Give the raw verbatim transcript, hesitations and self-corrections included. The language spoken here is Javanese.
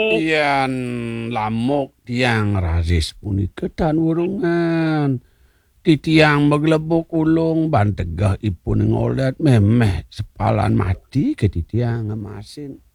Yen lamuk tiang rasis punika tanurungan. Titiang meglebok ulung bantegah ipun ngolet memeh sepalan mati ke titiang ngemasin.